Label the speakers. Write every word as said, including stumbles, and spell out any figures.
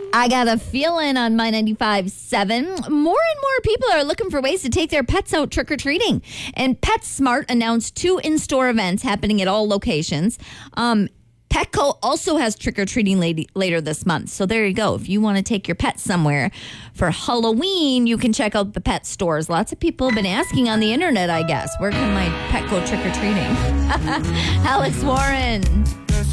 Speaker 1: I got a feeling on My ninety-five point seven, more and more people are looking for ways to take their pets out trick-or-treating. And PetSmart announced two in-store events happening at all locations. Um, Petco also has trick-or-treating lady, later this month. So there you go. If you want to take your pet somewhere for Halloween, you can check out the pet stores. Lots of people have been asking on the internet, I guess. Where can my pet go trick-or-treating? Alex Warren.